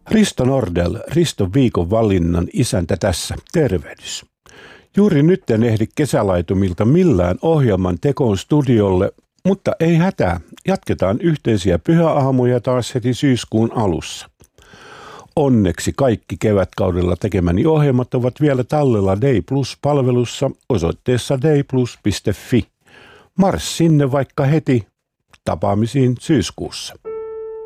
Risto Nordell, Riston viikon valinnan isäntä tässä. Tervehdys. Juuri nyt en ehdi kesälaitumilta millään ohjelman tekoon studiolle, mutta ei hätää. Jatketaan yhteisiä pyhäaamuja taas heti syyskuun alussa. Onneksi kaikki kevätkaudella tekemäni ohjelmat ovat vielä tallella Day Plus-palvelussa osoitteessa dayplus.fi. Mars sinne vaikka heti. Tapaamisiin syyskuussa.